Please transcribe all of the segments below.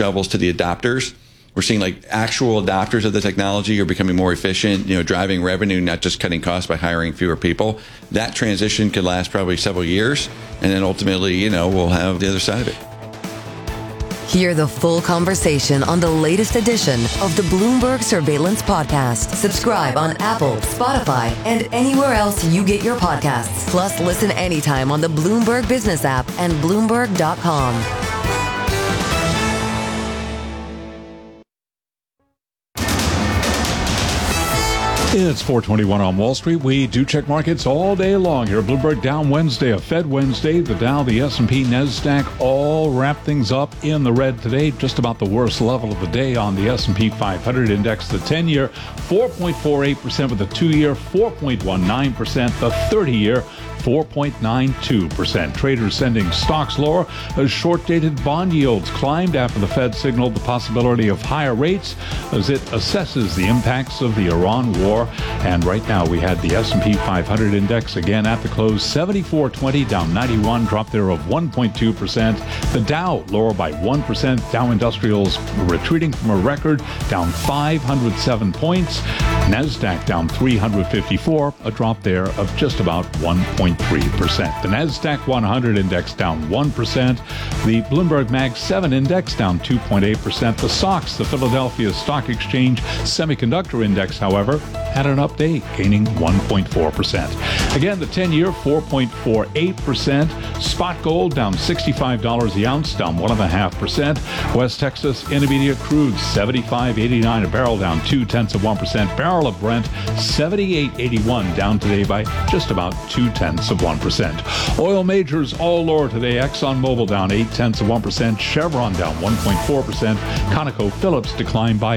shovels to the adopters. We're seeing like actual adopters of the technology are becoming more efficient, driving revenue, not just cutting costs by hiring fewer people. That transition could last probably several years. And then ultimately, we'll have the other side of it. Hear the full conversation on the latest edition of the Bloomberg Surveillance Podcast. Subscribe on Apple, Spotify, and anywhere else you get your podcasts. Plus, listen anytime on the Bloomberg Business app and Bloomberg.com. It's 4:21 on Wall Street. We do check markets all day long here. Bloomberg down Wednesday, a Fed Wednesday. The Dow, the S&P, NASDAQ all wrap things up in the red today. Just about the worst level of the day on the S&P 500 index. The 10-year, 4.48% with the 2-year, 4.19%. The 30-year, 4.92%. Traders sending stocks lower as short-dated bond yields climbed after the Fed signaled the possibility of higher rates as it assesses the impacts of the Iran war. And right now we had the S&P 500 index again at the close, 74.20, down 91, drop there of 1.2%. The Dow lower by 1%. Dow Industrials retreating from a record, down 507 points. NASDAQ down 354, a drop there of just about 1.3%. The NASDAQ 100 index down 1%. The Bloomberg Mag 7 index down 2.8%. The SOX, the Philadelphia Stock Exchange Semiconductor Index, however, had an update, gaining 1.4%. Again, the 10-year, 4.48%. Spot gold down $65 the ounce, down 1.5%. West Texas Intermediate crude, 75.89 a barrel, down 0.2%. Barrel of Brent, 78.81, down today by just about 0.2%. Oil majors all lower today. ExxonMobil down 0.8%. Chevron down 1.4%. ConocoPhillips declined by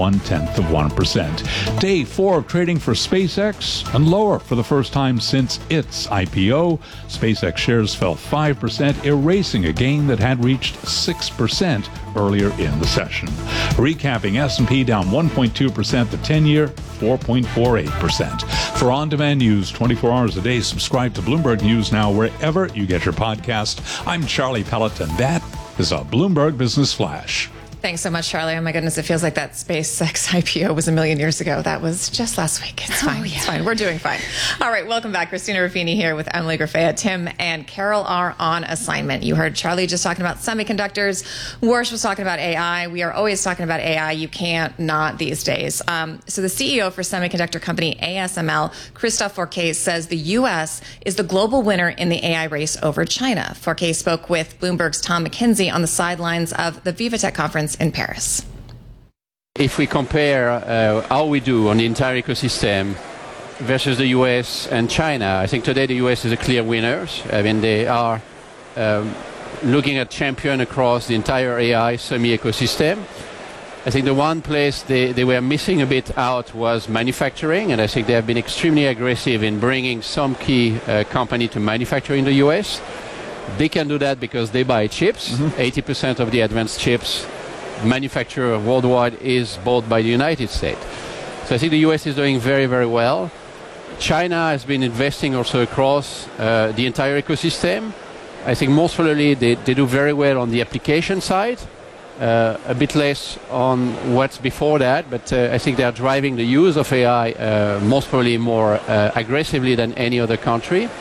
0.1%. Day 4 of trading for SpaceX and lower for the first time since its IPO. SpaceX shares fell 5%, erasing a gain that had reached 6% earlier in the session. Recapping, S&P down 1.2%, the 10-year 4.48%. For on-demand news 24 hours a day, subscribe to Bloomberg News Now wherever you get your podcast. I'm Charlie Pelleton. That is a Bloomberg Business Flash. Thanks so much, Charlie. Oh, my goodness. It feels like that SpaceX IPO was a million years ago. That was just last week. It's fine. It's fine. We're doing fine. All right. Welcome back. Christina Ruffini here with Emily Grafea. Tim and Carol are on assignment. You heard Charlie just talking about semiconductors. Warsh was talking about AI. We are always talking about AI. You can't not these days. So the CEO for semiconductor company ASML, Christophe Forquet, says the U.S. is the global winner in the AI race over China. Forquet spoke with Bloomberg's Tom McKenzie on the sidelines of the VivaTech conference in Paris. If we compare how we do on the entire ecosystem versus the US and China, I think today the US is a clear winner. I mean, they are looking at champion across the entire AI semi-ecosystem. I think the one place they were missing a bit out was manufacturing, and I think they have been extremely aggressive in bringing some key company to manufacture in the US. They can do that because they buy chips. 80% of the advanced chips manufactured worldwide is bought by the United States. So I think the US is doing very, very well. China has been investing also across the entire ecosystem. I think most probably they do very well on the application side, a bit less on what's before that, but I think they are driving the use of AI most probably more aggressively than any other country.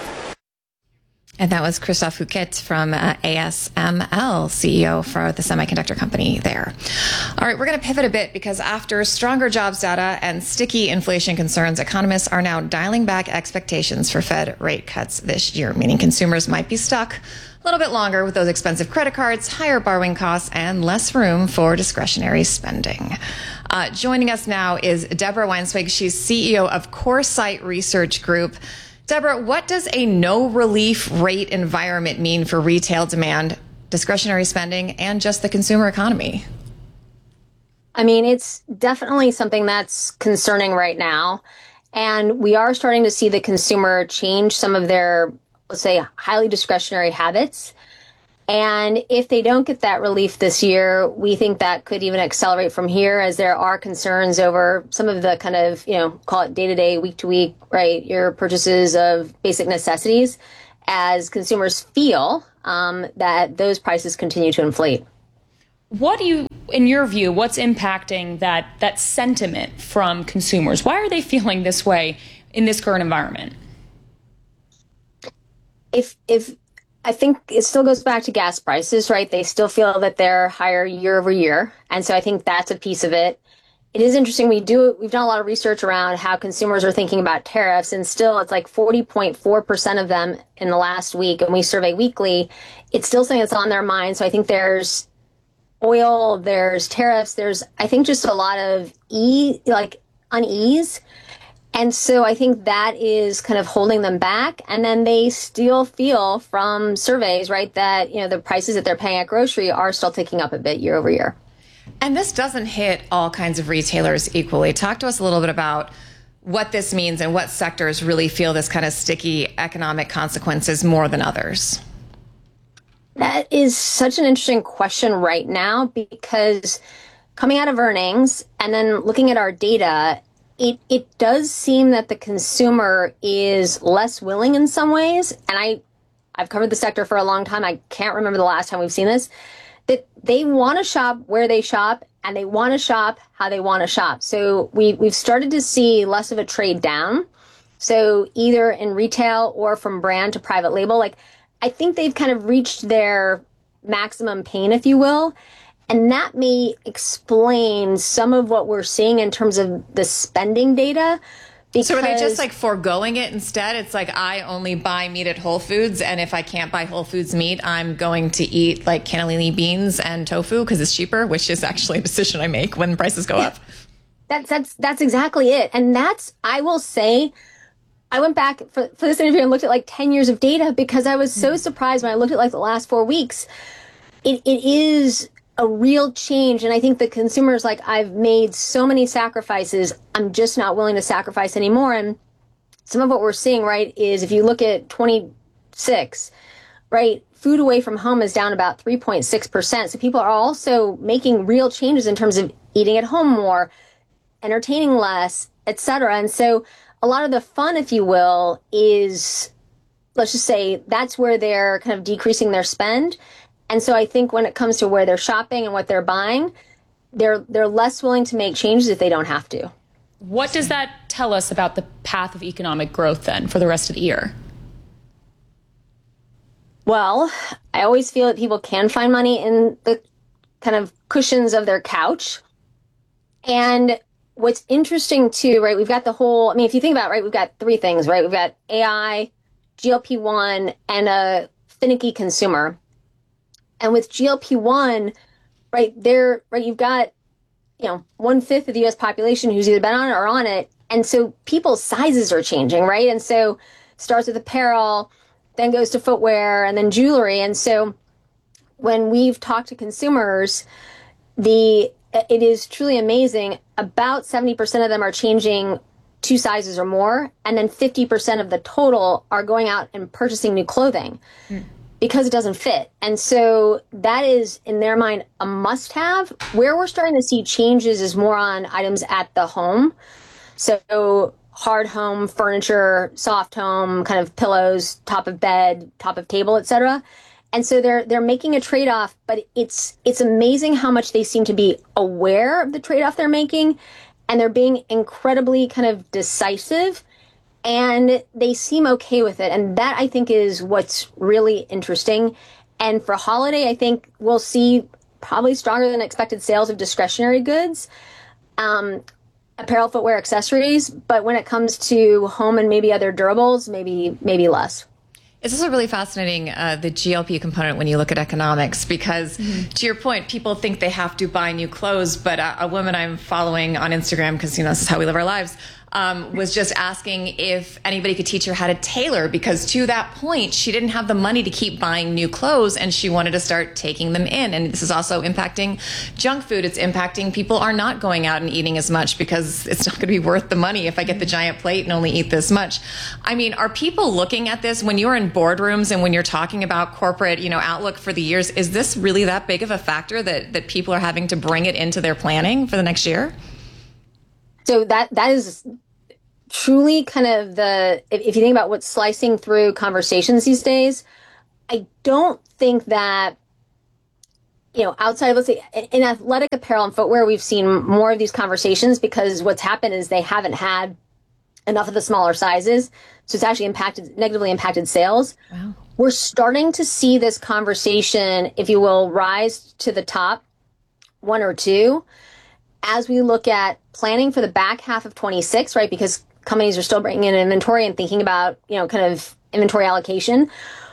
And that was Christophe Forquet from ASML, CEO for the semiconductor company there. All right, we're going to pivot a bit because after stronger jobs data and sticky inflation concerns, economists are now dialing back expectations for Fed rate cuts this year, meaning consumers might be stuck a little bit longer with those expensive credit cards, higher borrowing costs, and less room for discretionary spending. Joining us now is Deborah Weinswig. She's CEO of CoreSight Research Group. Deborah, what does a no relief rate environment mean for retail demand, discretionary spending, and just the consumer economy? I mean, it's definitely something that's concerning right now. And we are starting to see the consumer change some of their, let's say, highly discretionary habits. And if they don't get that relief this year, we think that could even accelerate from here as there are concerns over some of the kind of, call it day-to-day, week-to-week, right, your purchases of basic necessities as consumers feel that those prices continue to inflate. What do you in your view, what's impacting that sentiment from consumers? Why are they feeling this way in this current environment? If I think it still goes back to gas prices, right? They still feel that they're higher year over year. And so I think that's a piece of it. It is interesting. We've done a lot of research around how consumers are thinking about tariffs, and still it's like 40.4% of them in the last week, and we survey weekly. It's still something that's on their mind. So I think there's oil, there's tariffs, there's, I think, just a lot of unease. And so I think that is kind of holding them back. And then they still feel from surveys, right, that, the prices that they're paying at grocery are still ticking up a bit year over year. And this doesn't hit all kinds of retailers equally. Talk to us a little bit about what this means and what sectors really feel this kind of sticky economic consequences more than others. That is such an interesting question right now, because coming out of earnings and then looking at our data, it does seem that the consumer is less willing in some ways. And I've covered the sector for a long time. I can't remember the last time we've seen this. That they want to shop where they shop, and they want to shop how they want to shop. So we've started to see less of a trade down. So either in retail or from brand to private label, I think they've kind of reached their maximum pain, if you will. And that may explain some of what we're seeing in terms of the spending data. So are they just foregoing it instead? It's like, I only buy meat at Whole Foods, and if I can't buy Whole Foods meat, I'm going to eat cannellini beans and tofu because it's cheaper, which is actually a decision I make when prices go up. That's exactly it. And I will say, I went back for this interview and looked at 10 years of data, because I was so surprised when I looked at the last 4 weeks. It is a real change. And I think the consumers, I've made so many sacrifices, I'm just not willing to sacrifice anymore. And some of what we're seeing, right, is if you look at 26, right, food away from home is down about 3.6%. So people are also making real changes in terms of eating at home more, entertaining less, et cetera. And so a lot of the fun, if you will, is, let's just say, that's where they're kind of decreasing their spend. And so I think when it comes to where they're shopping and what they're buying, they're less willing to make changes if they don't have to. What does that tell us about the path of economic growth then for the rest of the year? Well, I always feel that people can find money in the kind of cushions of their couch. And what's interesting too, right, we've got if you think about it, right, we've got three things, right? We've got AI, GLP-1, and a finicky consumer. And with GLP-1, right, you've got, 1/5 of the U.S. population who's either been on it or on it. And so people's sizes are changing, right? And so starts with apparel, then goes to footwear, and then jewelry. And so when we've talked to consumers, it is truly amazing. About 70% of them are changing 2 sizes or more. And then 50% of the total are going out and purchasing new clothing. Because it doesn't fit. And so that is, in their mind, a must-have. Where we're starting to see changes is more on items at the home. So hard home furniture, soft home, kind of pillows, top of bed, top of table, et cetera. And so they're making a trade-off, but it's amazing how much they seem to be aware of the trade-off they're making, and they're being incredibly kind of decisive. And they seem okay with it. And that, I think, is what's really interesting. And for holiday, I think we'll see probably stronger than expected sales of discretionary goods, apparel, footwear, accessories. But when it comes to home and maybe other durables, maybe less. It's also really fascinating, the GLP component when you look at economics, because to your point, people think they have to buy new clothes. But a woman I'm following on Instagram, because, this is how we live our lives, was just asking if anybody could teach her how to tailor, because to that point, she didn't have the money to keep buying new clothes, and she wanted to start taking them in. And this is also impacting junk food. It's impacting people are not going out and eating as much because it's not going to be worth the money if I get the giant plate and only eat this much. I mean, are people looking at this when you're in boardrooms and when you're talking about corporate, outlook for the years? Is this really that big of a factor that people are having to bring it into their planning for the next year? So that is truly kind of if you think about what's slicing through conversations these days, I don't think that outside of, let's say, in athletic apparel and footwear, we've seen more of these conversations because what's happened is they haven't had enough of the smaller sizes. So it's actually negatively impacted sales. Wow. We're starting to see this conversation, if you will, rise to the top 1 or 2 as we look at planning for the back half of 26, right? Because companies are still bringing in inventory and thinking about, kind of inventory allocation.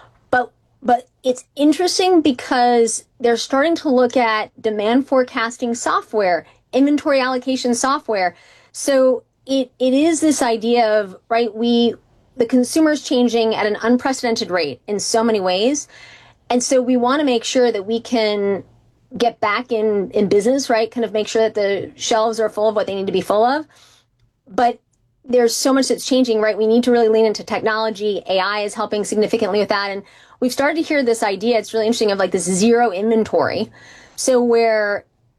But it's interesting because they're starting to look at demand forecasting software, inventory allocation software. So it is this idea of, right, the consumer's changing at an unprecedented rate in so many ways. And so we want to make sure that we can get back in business, right? Kind of make sure that the shelves are full of what they need to be full of. But there's so much that's changing, right? We need to really lean into technology. AI is helping significantly with that. And we've started to hear this idea, it's really interesting, of like this zero inventory. So where,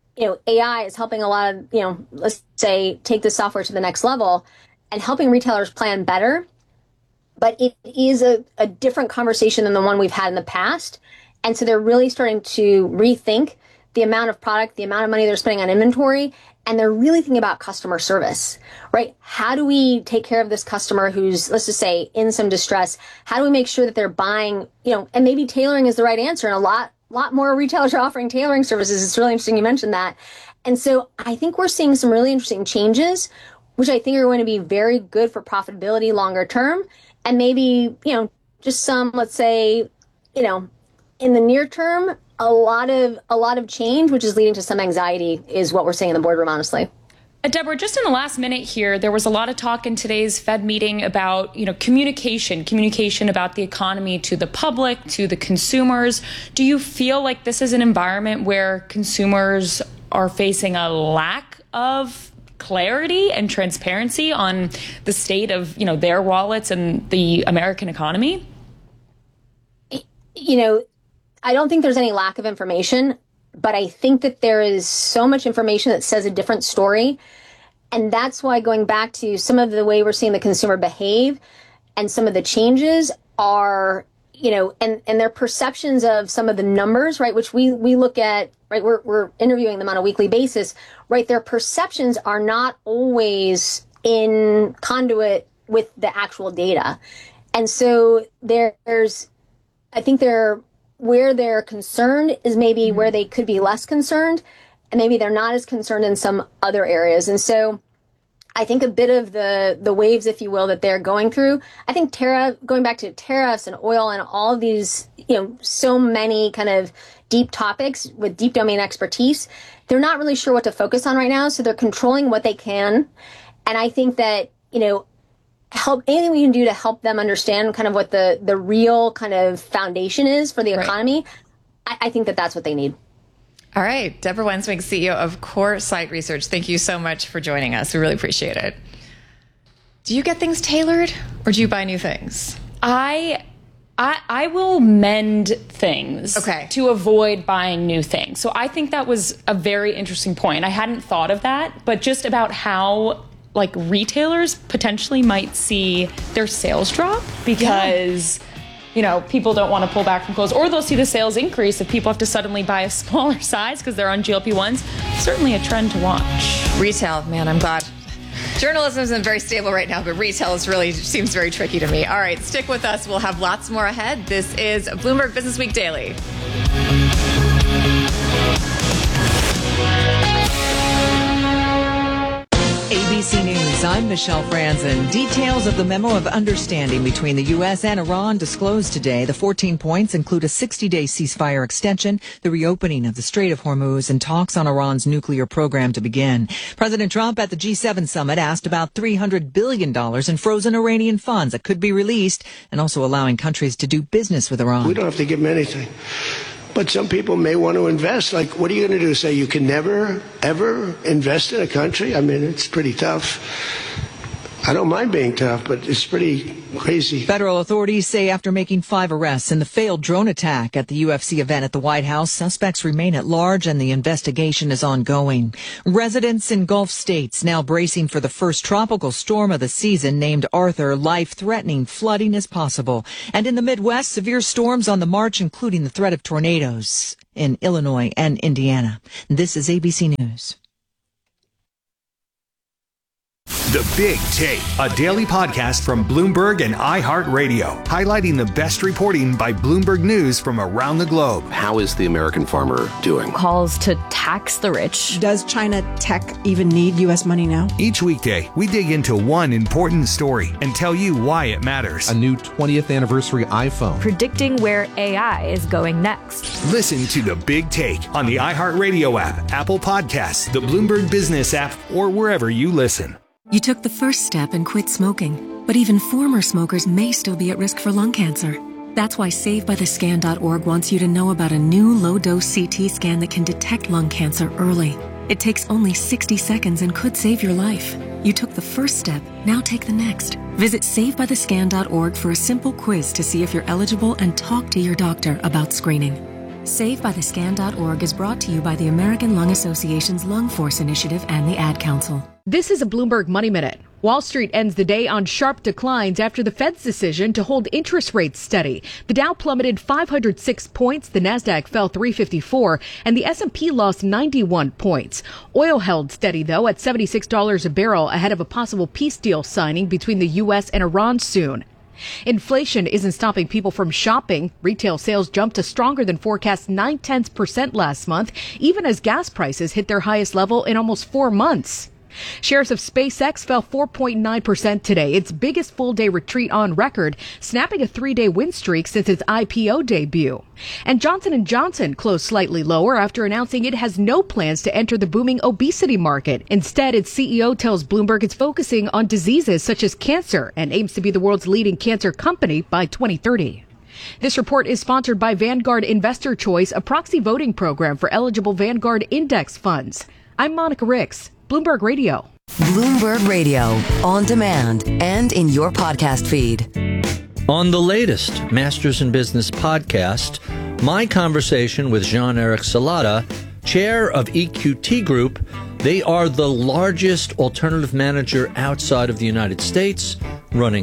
AI is helping a lot of, let's say, take the software to the next level and helping retailers plan better. But it is a different conversation than the one we've had in the past. And so they're really starting to rethink the amount of product, the amount of money they're spending on inventory, and they're really thinking about customer service, right? How do we take care of this customer who's, let's just say, in some distress? How do we make sure that they're buying, and maybe tailoring is the right answer. And a lot more retailers are offering tailoring services. It's really interesting you mentioned that. And so I think we're seeing some really interesting changes, which I think are going to be very good for profitability longer term. And maybe, just some, let's say, in the near term, a lot of change, which is leading to some anxiety, is what we're seeing in the boardroom, honestly. Deborah, just in the last minute here, there was a lot of talk in today's Fed meeting about, communication about the economy to the public, to the consumers. Do you feel like this is an environment where consumers are facing a lack of clarity and transparency on the state of, their wallets and the American economy? I don't think there's any lack of information, but I think that there is so much information that says a different story. And that's why, going back to some of the way we're seeing the consumer behave and some of the changes are, and their perceptions of some of the numbers, right, which we look at, right, we're interviewing them on a weekly basis, right, their perceptions are not always in conduit with the actual data. And so I think where they're concerned is maybe where they could be less concerned, and maybe they're not as concerned in some other areas. And so I think a bit of the waves, if you will, that they're going through, I think going back to tariffs and oil and all of these, so many kind of deep topics with deep domain expertise, they're not really sure what to focus on right now. So they're controlling what they can. And I think that, anything we can do to help them understand kind of what the real kind of foundation is for the economy, right. I think that that's what they need. All right. Deborah Wensmig, CEO of CoreSite Research. Thank you so much for joining us. We really appreciate it. Do you get things tailored or do you buy new things? I will mend things to avoid buying new things. So I think that was a very interesting point. I hadn't thought of that, but just about how retailers potentially might see their sales drop because, people don't want to pull back from clothes, or they'll see the sales increase if people have to suddenly buy a smaller size because they're on GLP-1s. Certainly a trend to watch. Retail, man, I'm glad. Journalism isn't very stable right now, but retail seems very tricky to me. All right, stick with us. We'll have lots more ahead. This is Bloomberg Business Week Daily. ABC News, I'm Michelle Franzen. Details of the memo of understanding between the U.S. and Iran disclosed today. The 14 points include a 60-day ceasefire extension, the reopening of the Strait of Hormuz, and talks on Iran's nuclear program to begin. President Trump at the G7 summit asked about $300 billion in frozen Iranian funds that could be released, and also allowing countries to do business with Iran. We don't have to give them anything. But some people may want to invest. What are you going to do? Say you can never, ever invest in a country? I mean, it's pretty tough. I don't mind being tough, but it's pretty crazy. Federal authorities say after making 5 arrests in the failed drone attack at the UFC event at the White House, suspects remain at large and the investigation is ongoing. Residents in Gulf states now bracing for the first tropical storm of the season named Arthur. Life-threatening flooding is possible. And in the Midwest, severe storms on the march, including the threat of tornadoes. in Illinois and Indiana. This is ABC News. The Big Take, a daily podcast from Bloomberg and iHeartRadio, highlighting the best reporting by Bloomberg News from around the globe. How is the American farmer doing? Calls to tax the rich. Does China tech even need U.S. money now? Each weekday, we dig into one important story and tell you why it matters. A new 20th anniversary iPhone. Predicting where AI is going next. Listen to The Big Take on the iHeartRadio app, Apple Podcasts, the Bloomberg Business app, or wherever you listen. You took the first step and quit smoking, but even former smokers may still be at risk for lung cancer. That's why SaveByTheScan.org wants you to know about a new low-dose CT scan that can detect lung cancer early. It takes only 60 seconds and could save your life. You took the first step, now take the next. Visit SaveByTheScan.org for a simple quiz to see if you're eligible and talk to your doctor about screening. SaveByTheScan.org is brought to you by the American Lung Association's Lung Force Initiative and the Ad Council. This is a Bloomberg Money Minute. Wall Street ends the day on sharp declines after the Fed's decision to hold interest rates steady. The Dow plummeted 506 points, the Nasdaq fell 354, and the S&P lost 91 points. Oil held steady, though, at $76 a barrel ahead of a possible peace deal signing between the U.S. and Iran soon. Inflation isn't stopping people from shopping. Retail sales jumped to stronger than forecast 0.9% last month, even as gas prices hit their highest level in almost 4 months. Shares of SpaceX fell 4.9% today, its biggest full-day retreat on record, snapping a 3-day win streak since its IPO debut. And Johnson & Johnson closed slightly lower after announcing it has no plans to enter the booming obesity market. Instead, its CEO tells Bloomberg it's focusing on diseases such as cancer and aims to be the world's leading cancer company by 2030. This report is sponsored by Vanguard Investor Choice, a proxy voting program for eligible Vanguard index funds. I'm Monica Ricks, Bloomberg Radio. Bloomberg Radio, on demand and in your podcast feed. On the latest Masters in Business podcast, my conversation with Jean-Eric Salata, chair of EQT Group. They are the largest alternative manager outside of the United States, running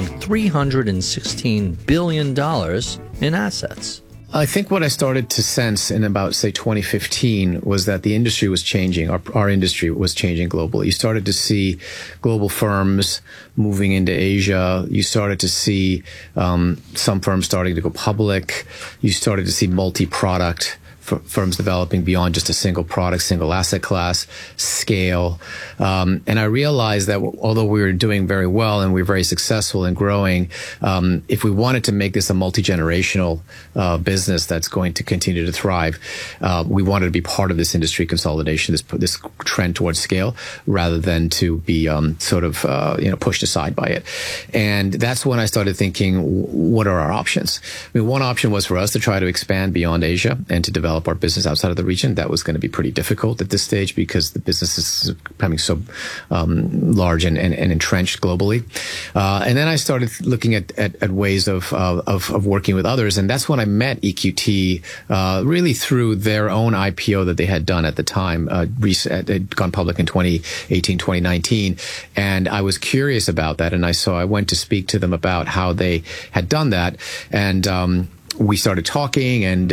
$316 billion in assets. I think what I started to sense in about, say, 2015 was that the industry was changing. Our industry was changing globally. You started to see global firms moving into Asia. You started to see some firms starting to go public. You started to see multi-product firms developing beyond just a single product, single asset class, scale. And I realized that although we were doing very well and we were very successful in growing, if we wanted to make this a multi-generational business that's going to continue to thrive, we wanted to be part of this industry consolidation, this trend towards scale, rather than to be pushed aside by it. And that's when I started thinking, what are our options? I mean, one option was for us to try to expand beyond Asia and to develop our business outside of the region. That was going to be pretty difficult at this stage because the business is becoming so large and entrenched globally. And then I started looking at ways of working with others, and that's when I met EQT really through their own IPO that they had done at the time. Had gone public in 2018, 2019, and I was curious about that, and I went to speak to them about how they had done that, and we started talking, and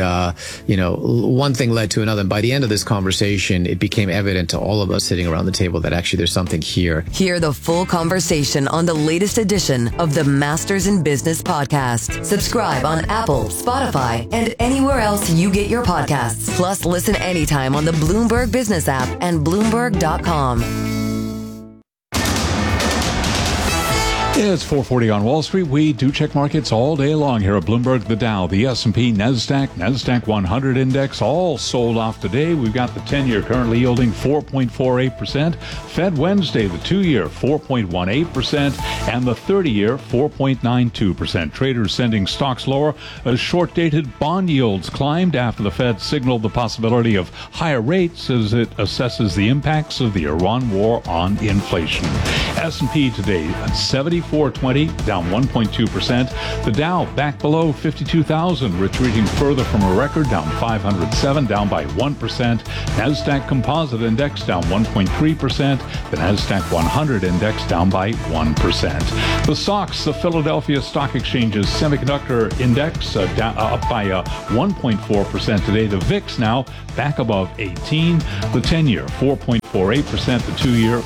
one thing led to another. And by the end of this conversation, it became evident to all of us sitting around the table that actually there's something here. Hear the full conversation on the latest edition of the Masters in Business podcast. Subscribe on Apple, Spotify, and anywhere else you get your podcasts. Plus, listen anytime on the Bloomberg Business app and Bloomberg.com. It's 4:40 on Wall Street. We do check markets all day long here at Bloomberg. The Dow, the S&P, NASDAQ 100 index, all sold off today. We've got the 10-year currently yielding 4.48%. Fed Wednesday, the 2-year 4.18%, and the 30-year 4.92%. Traders sending stocks lower as short-dated bond yields climbed after the Fed signaled the possibility of higher rates as it assesses the impacts of the Iran war on inflation. S&P today at 74 420, down 1.2%. The Dow back below 52,000, retreating further from a record, down 507, down by 1%. NASDAQ Composite Index down 1.3%. The NASDAQ 100 Index down by 1%. The SOX, the Philadelphia Stock Exchange's Semiconductor Index, up by 1.4% today. The VIX now back above 18. The 10-year 4.48%. The 2-year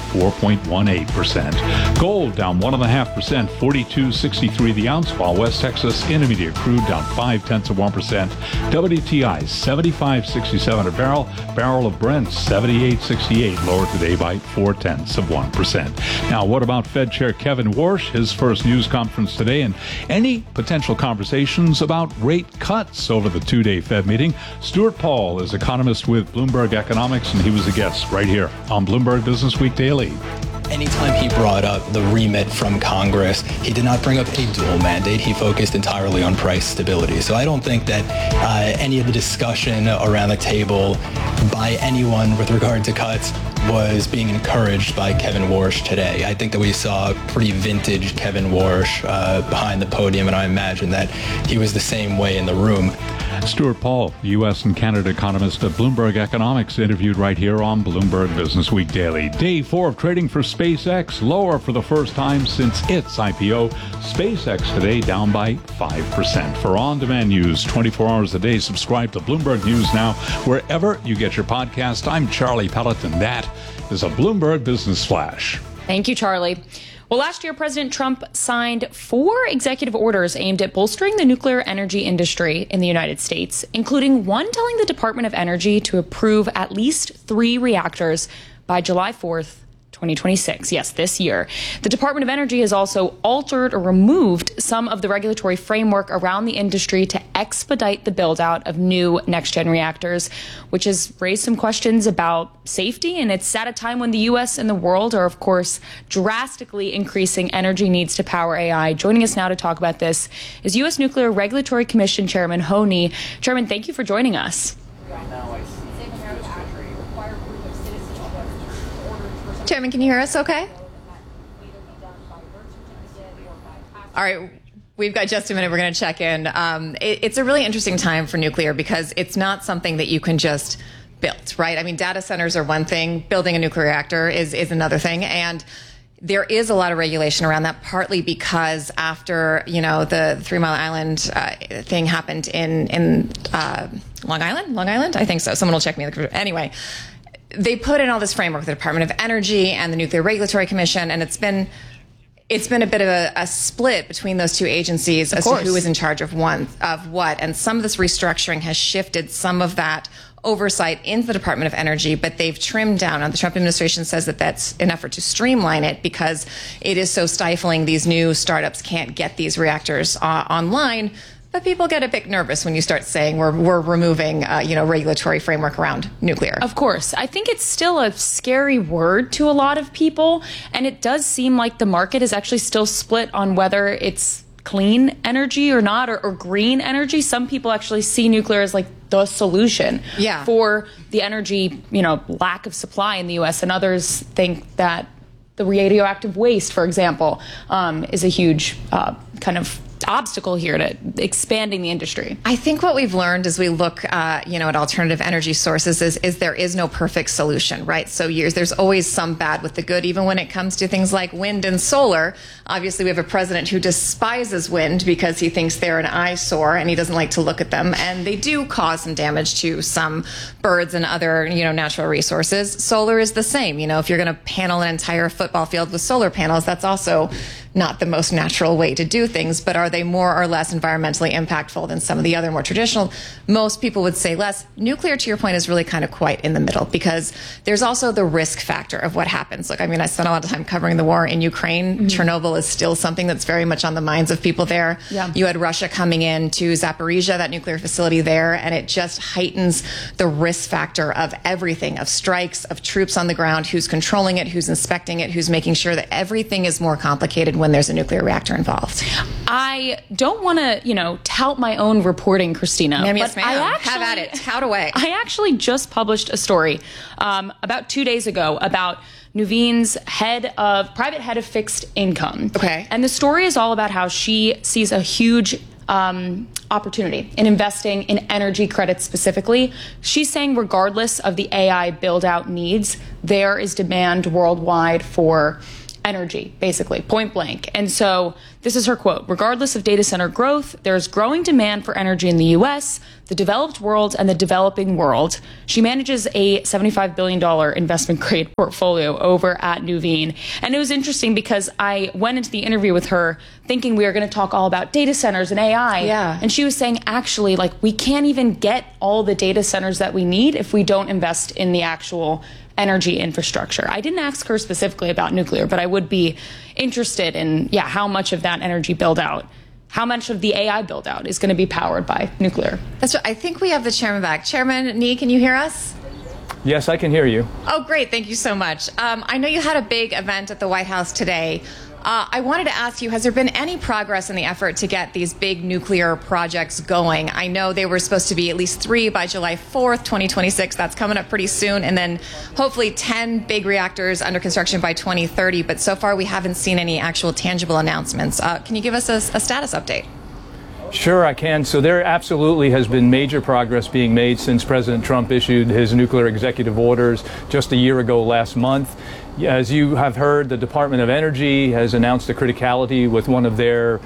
4.18%. Gold down 1.5%, 42.63 the ounce, while West Texas Intermediate crude down 0.5%. WTI 75.67 a barrel. Barrel of Brent 78.68, lower today by 0.4%. Now, what about Fed Chair Kevin Warsh? His first news conference today, and any potential conversations about rate cuts over the two-day Fed meeting. Stuart Paul is economist with Bloomberg Economics, and he was a guest right here on Bloomberg Business Week Daily. Anytime he brought up the remit from Congress, he did not bring up a dual mandate. He focused entirely on price stability. So I don't think that any of the discussion around the table by anyone with regard to cuts was being encouraged by Kevin Warsh today. I think that we saw pretty vintage Kevin Warsh behind the podium, and I imagine that he was the same way in the room. Stuart Paul, U.S. and Canada economist at Bloomberg Economics, interviewed right here on Bloomberg Business Week Daily. Day 4 of trading for SpaceX, lower for the first time since its IPO. SpaceX today down by 5%. For on-demand news 24 hours a day, subscribe to Bloomberg News Now wherever you get your podcast. I'm Charlie Pelleton. That is a Bloomberg Business Flash. Thank you, Charlie. Well, last year, President Trump signed 4 executive orders aimed at bolstering the nuclear energy industry in the United States, including one telling the Department of Energy to approve at least 3 reactors by July 4th, 2026. Yes, this year. The Department of Energy has also altered or removed some of the regulatory framework around the industry to expedite the build out of new next-gen reactors, which has raised some questions about safety. And it's at a time when the U.S. and the world are, of course, drastically increasing energy needs to power AI. Joining us now to talk about this is U.S. Nuclear Regulatory Commission Chairman Ho Ni. Chairman, thank you for joining us. Chairman, can you hear us okay? All right. We've got just a minute. We're going to check in. It's a really interesting time for nuclear because it's not something that you can just build, right? I mean, data centers are one thing. Building a nuclear reactor is another thing. And there is a lot of regulation around that, partly because after, the 3 Mile Island thing happened in Long Island? I think so. Someone will check me. Anyway, they put in all this framework with the Department of Energy and the Nuclear Regulatory Commission, and it's been a bit of a split between those two agencies as to who is in charge of what. And some of this restructuring has shifted some of that oversight into the Department of Energy, but they've trimmed down. Now, the Trump administration says that that's an effort to streamline it because it is so stifling. These new startups can't get these reactors online. But people get a bit nervous when you start saying we're removing, regulatory framework around nuclear. Of course. I think it's still a scary word to a lot of people. And it does seem like the market is actually still split on whether it's clean energy or not, or green energy. Some people actually see nuclear as like the solution for the energy, lack of supply in the U.S. And others think that the radioactive waste, for example, is a huge kind of obstacle here to expanding the industry. I think what we've learned as we look, at alternative energy sources is there is no perfect solution, right? So there's always some bad with the good, even when it comes to things like wind and solar. Obviously, we have a president who despises wind because he thinks they're an eyesore and he doesn't like to look at them. And they do cause some damage to some birds and other, natural resources. Solar is the same. If you're going to panel an entire football field with solar panels, that's also not the most natural way to do things, but are they more or less environmentally impactful than some of the other more traditional? Most people would say less. Nuclear, to your point, is really kind of quite in the middle because there's also the risk factor of what happens. Look, I spent a lot of time covering the war in Ukraine. Mm-hmm. Chernobyl is still something that's very much on the minds of people there. Yeah. You had Russia coming in to Zaporizhia, that nuclear facility there, and it just heightens the risk factor of everything, of strikes, of troops on the ground, who's controlling it, who's inspecting it, who's making sure that everything is more complicated when there's a nuclear reactor involved. I don't want to, tout my own reporting, Christina. Yes, ma'am. Have at it. Tout away. I actually just published a story about 2 days ago about Nuveen's private head of fixed income. Okay. And the story is all about how she sees a huge opportunity in investing in energy credits specifically. She's saying regardless of the AI build-out needs, there is demand worldwide for energy, basically, point blank. And so this is her quote: regardless of data center growth, there's growing demand for energy in the U.S., the developed world, and the developing world. She manages a $75 billion investment grade portfolio over at Nuveen. And it was interesting because I went into the interview with her thinking we were going to talk all about data centers and AI. Yeah. And she was saying, actually, we can't even get all the data centers that we need if we don't invest in the actual energy infrastructure. I didn't ask her specifically about nuclear, but I would be interested in, how much of that energy build out, how much of the AI build out is going to be powered by nuclear. That's right. I think we have the chairman back. Chairman Nee, can you hear us? Yes, I can hear you. Oh, great. Thank you so much. I know you had a big event at the White House today. I wanted to ask you, has there been any progress in the effort to get these big nuclear projects going? I know they were supposed to be at least 3 by July 4th, 2026. That's coming up pretty soon. And then hopefully 10 big reactors under construction by 2030. But so far, we haven't seen any actual tangible announcements. Can you give us a status update? Sure, I can. So there absolutely has been major progress being made since President Trump issued his nuclear executive orders just a year ago last month. As you have heard, the Department of Energy has announced a criticality with one of their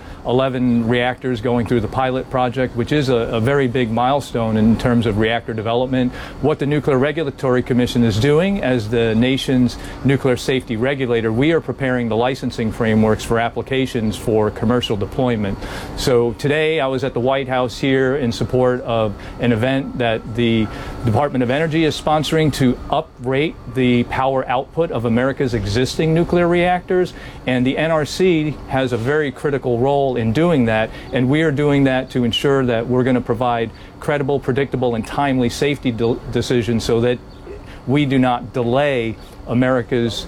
11 reactors going through the pilot project, which is a very big milestone in terms of reactor development. What the Nuclear Regulatory Commission is doing as the nation's nuclear safety regulator, we are preparing the licensing frameworks for applications for commercial deployment. So today I was at the White House here in support of an event that the Department of Energy is sponsoring to uprate the power output of America's existing nuclear reactors, and the NRC has a very critical role in doing that, and we are doing that to ensure that we're going to provide credible, predictable, and timely safety decisions so that we do not delay America's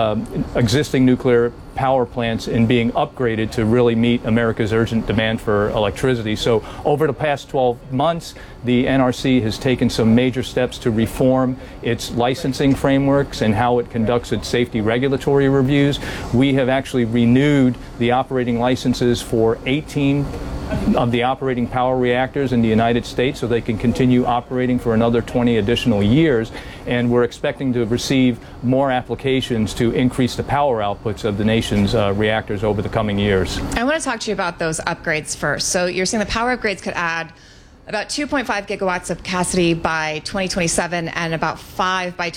existing nuclear power plants in being upgraded to really meet America's urgent demand for electricity. So over the past 12 months, the NRC has taken some major steps to reform its licensing frameworks and how it conducts its safety regulatory reviews. We have actually renewed the operating licenses for 18 of the operating power reactors in the United States so they can continue operating for another 20 additional years. And we're expecting to receive more applications to increase the power outputs of the nation's reactors over the coming years. I want to talk to you about those upgrades first. So you're saying the power upgrades could add about 2.5 gigawatts of capacity by 2027 and about 5 by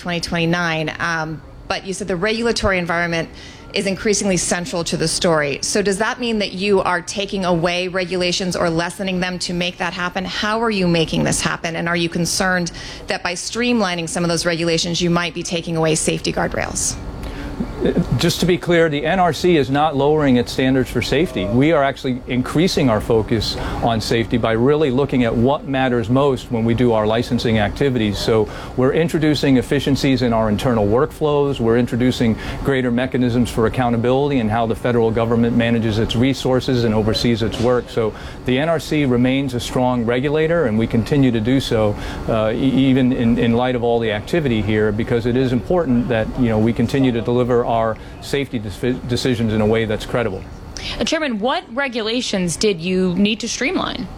2029. But you said the regulatory environment is increasingly central to the story. So does that mean that you are taking away regulations or lessening them to make that happen? How are you making this happen? And are you concerned that by streamlining some of those regulations, you might be taking away safety guardrails? Just to be clear, the NRC is not lowering its standards for safety. We are actually increasing our focus on safety by really looking at what matters most when we do our licensing activities. So we're introducing efficiencies in our internal workflows. We're introducing greater mechanisms for accountability and how the federal government manages its resources and oversees its work. So the NRC remains a strong regulator, and we continue to do so even in light of all the activity here, because it is important that we continue to deliver our safety decisions in a way that's credible. Chairman, what regulations did you need to streamline?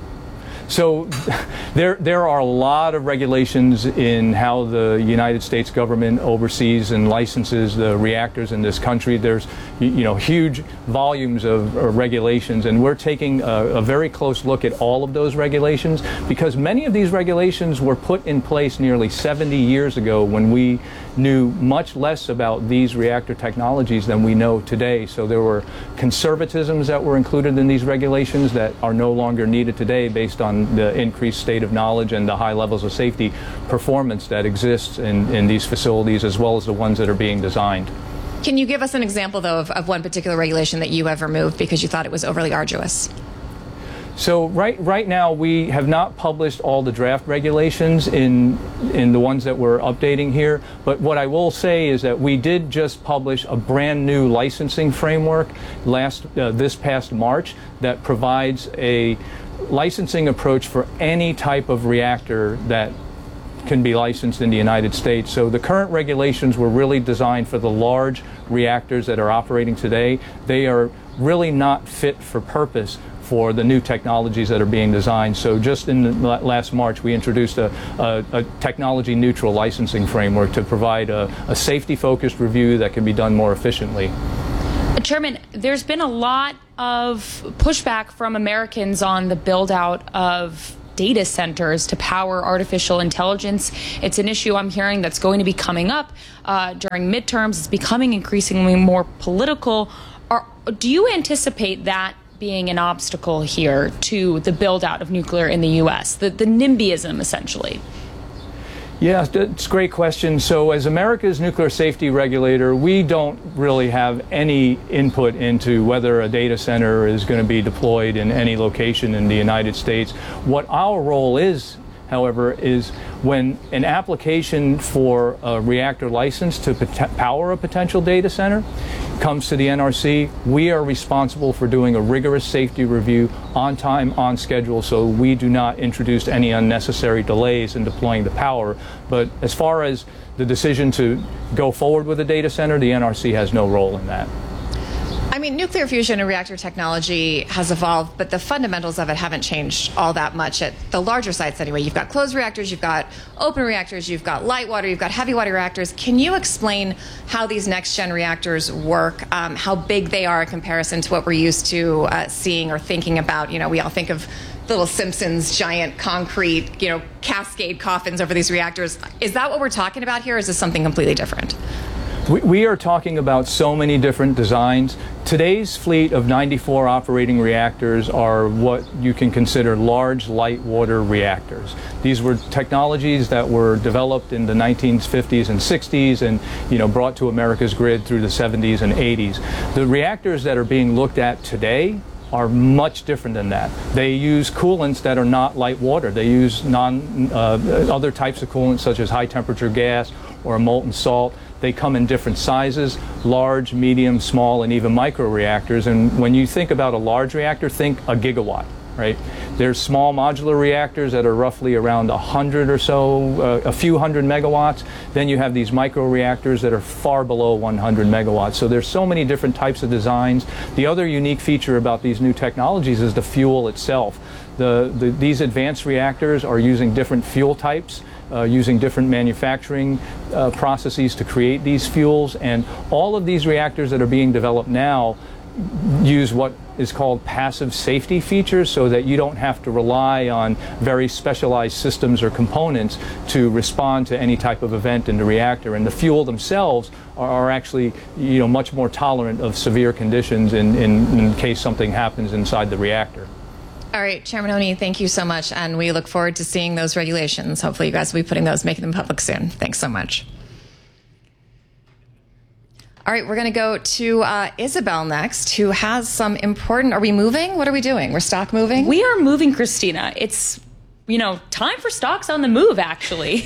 So there are a lot of regulations in how the United States government oversees and licenses the reactors in this country. There's huge volumes of regulations, and we're taking a very close look at all of those regulations, because many of these regulations were put in place nearly 70 years ago when we knew much less about these reactor technologies than we know today. So there were conservatisms that were included in these regulations that are no longer needed today based on the increased state of knowledge and the high levels of safety performance that exists in these facilities, as well as the ones that are being designed. Can you give us an example, though, of one particular regulation that you have removed because you thought it was overly arduous? So right now we have not published all the draft regulations in the ones that we're updating here, but what I will say is that we did just publish a brand new licensing framework this past March that provides a licensing approach for any type of reactor that can be licensed in the United States. So the current regulations were really designed for the large reactors that are operating today. They are really not fit for purpose for the new technologies that are being designed. So just in the last March, we introduced a technology-neutral licensing framework to provide a safety-focused review that can be done more efficiently. Chairman, there's been a lot of pushback from Americans on the build-out of data centers to power artificial intelligence. It's an issue I'm hearing that's going to be coming up during midterms. It's becoming increasingly more political. Do you anticipate that being an obstacle here to the build-out of nuclear in the U.S., the NIMBYism, essentially? Yeah, that's a great question. So as America's nuclear safety regulator, we don't really have any input into whether a data center is going to be deployed in any location in the United States. What our role is, however, is when an application for a reactor license to power a potential data center comes to the NRC, we are responsible for doing a rigorous safety review on time, on schedule, so we do not introduce any unnecessary delays in deploying the power. But as far as the decision to go forward with a data center, the NRC has no role in that. I mean, nuclear fusion and reactor technology has evolved, but the fundamentals of it haven't changed all that much at the larger sites anyway. You've got closed reactors, you've got open reactors, you've got light water, you've got heavy water reactors. Can you explain how these next-gen reactors work, how big they are in comparison to what we're used to seeing or thinking about? You know, we all think of Little Simpsons, giant concrete, cascade coffins over these reactors. Is that what we're talking about here, or is this something completely different? We are talking about so many different designs. Today's fleet of 94 operating reactors are what you can consider large light water reactors. These were technologies that were developed in the 1950s and 60s and brought to America's grid through the 70s and 80s. The reactors that are being looked at today are much different than that. They use coolants that are not light water. They use other types of coolants such as high temperature gas or a molten salt. They come in different sizes, large, medium, small, and even micro reactors. And when you think about a large reactor, think a gigawatt, right? There's small modular reactors that are roughly around 100 or so, a few hundred megawatts. Then you have these micro reactors that are far below 100 megawatts. So there's so many different types of designs. The other unique feature about these new technologies is the fuel itself. These advanced reactors are using different fuel types, using different manufacturing processes to create these fuels, and all of these reactors that are being developed now use what is called passive safety features, so that you don't have to rely on very specialized systems or components to respond to any type of event in the reactor. And the fuel themselves are actually much more tolerant of severe conditions in case something happens inside the reactor. All right, Chairman Oney, thank you so much, and we look forward to seeing those regulations. Hopefully you guys will be making them public soon. Thanks so much. All right, we're going to go to Isabel next, who has some important... Are we moving? What are we doing? We're stock moving? We are moving, Christina. It's, time for stocks on the move, actually.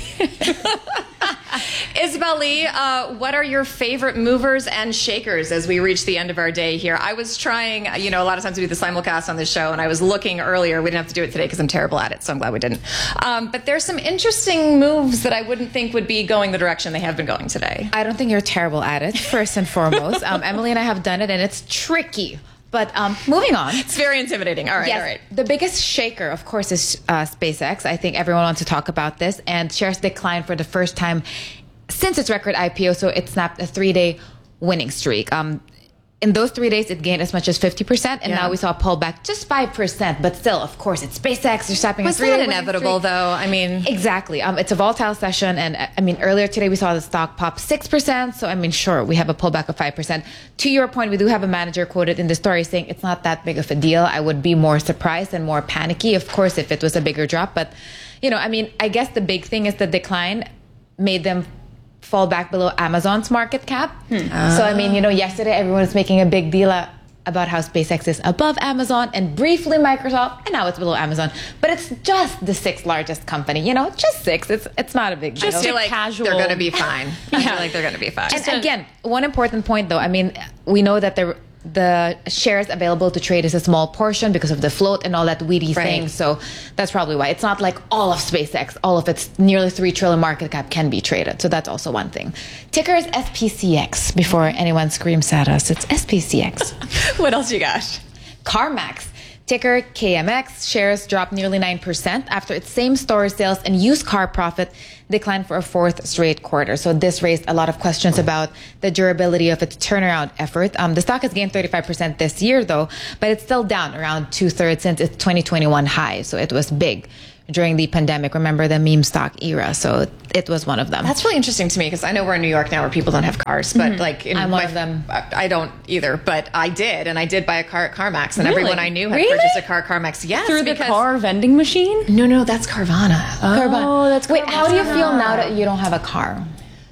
Isabel Lee, what are your favorite movers and shakers as we reach the end of our day here? I was trying, a lot of times we do the simulcast on this show, and I was looking earlier. We didn't have to do it today because I'm terrible at it, so I'm glad we didn't. But there's some interesting moves that I wouldn't think would be going the direction they have been going today. I don't think you're terrible at it, first and foremost. Emily and I have done it, and it's tricky. But moving on. It's very intimidating. All right, yes, all right. The biggest shaker, of course, is SpaceX. I think everyone wants to talk about this. And shares declined for the first time since its record IPO, so it snapped a 3-day winning streak. In those 3 days, it gained as much as 50%, and now we saw a pullback just 5%. But still, of course, it's SpaceX. They're snapping a 3-day winning streak. Inevitable, though? I mean... Exactly. It's a volatile session, and earlier today we saw the stock pop 6%, so sure, we have a pullback of 5%. To your point, we do have a manager quoted in the story saying it's not that big of a deal. I would be more surprised and more panicky, of course, if it was a bigger drop. But, I guess the big thing is the decline made them fall back below Amazon's market cap. So, yesterday everyone was making a big deal about how SpaceX is above Amazon and briefly Microsoft, and now it's below Amazon. But it's just the 6th largest company. Just 6. It's not a big deal. Just like casual. They're going to be fine. I feel like they're going to be fine. And again, one important point though. I mean, we know that the shares available to trade is a small portion because of the float and all that weedy thing. So that's probably why. It's not like all of SpaceX, all of its nearly $3 trillion market cap can be traded. So that's also one thing. Ticker is SPCX. Before anyone screams at us, it's SPCX. What else you got? CarMax. Ticker KMX. Shares dropped nearly 9% after its same-store sales and used car profit declined for a 4th straight quarter. So this raised a lot of questions about the durability of its turnaround effort. The stock has gained 35% this year, though, but it's still down around 2/3 since its 2021 high. So it was big during the pandemic. Remember the meme stock era? So it was one of them. That's really interesting to me because I know we're in New York now where people don't have cars, but I'm one of them. I don't either, but I did, and I did buy a car at CarMax, and everyone I knew had Really? purchased a car at CarMax. Yes, Through the car vending machine? No, that's Carvana. Oh, that's Wait, how do you feel now that you don't have a car?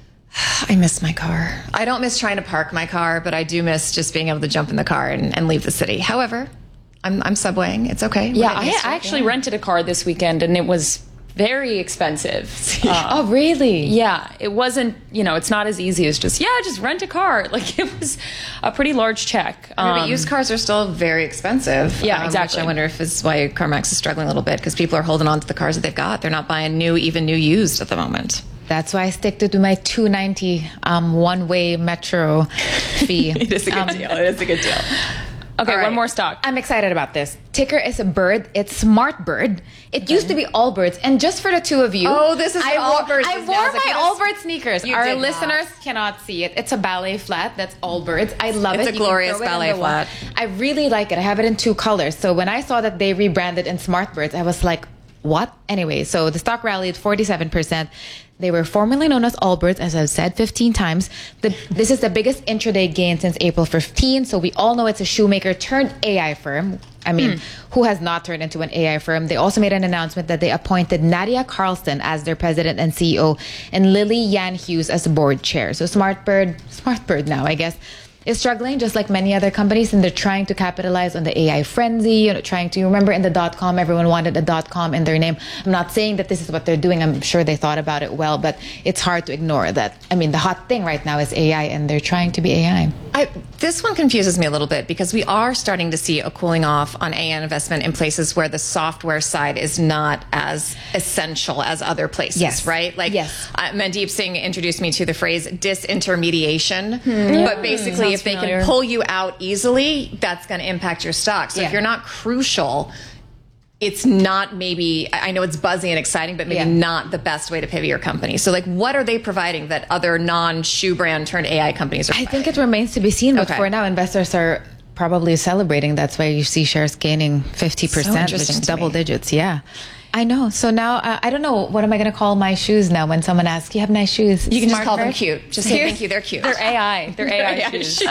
I miss my car. I don't miss trying to park my car, but I do miss just being able to jump in the car and leave the city. However, I'm subwaying. It's okay. Yeah, I actually rented a car this weekend, and it was very expensive. Oh, really? Yeah, it wasn't, it's not as easy as just rent a car. Like, it was a pretty large check. But used cars are still very expensive. Yeah, exactly. Which I wonder if is why CarMax is struggling a little bit, because people are holding on to the cars that they've got. They're not buying new used at the moment. That's why I stick to my $2.90 one-way metro fee. It is a good deal. It is a good deal. Okay, one more stock. I'm excited about this. Ticker is a bird. It's Smart Bird. It used to be Allbirds. And just for the two of you. Oh, this is Allbirds. I wore my Allbirds sneakers. You Our did listeners cannot see it. It's a ballet flat. That's Allbirds. I love it. It's a glorious ballet flat. I really like it. I have it in 2 colors. So when I saw that they rebranded in Smart Birds, I was like, what? Anyway, so the stock rallied 47%. They were formerly known as Allbirds, as I've said 15 times. This is the biggest intraday gain since April 15. So we all know it's a shoemaker turned AI firm. I mean, who has not turned into an AI firm? They also made an announcement that they appointed Nadia Carlson as their president and CEO and Lily Yan Hughes as board chair. So Smart Bird now, I guess, is struggling just like many other companies, and they're trying to capitalize on the AI frenzy, trying to, remember in the .com, everyone wanted a .com in their name. I'm not saying that this is what they're doing. I'm sure they thought about it well, but it's hard to ignore that. I mean, the hot thing right now is AI, and they're trying to be AI. This one confuses me a little bit because we are starting to see a cooling off on AI investment in places where the software side is not as essential as other places, right? Like, Mandeep Singh introduced me to the phrase disintermediation, but basically if they can pull you out easily, that's going to impact your stock. So if you're not crucial, it's not maybe, I know it's buzzy and exciting, but maybe not the best way to pivot your company. So like, what are they providing that other non-shoe brand turned AI companies are providing? I think it remains to be seen, but for now, investors are probably celebrating. That's why you see shares gaining 50%, which is double digits. Yeah. I know. So now, I don't know, what am I going to call my shoes now when someone asks, you have nice shoes? You can just call them cute. Just say thank you, they're cute. They're AI. They're AI shoes.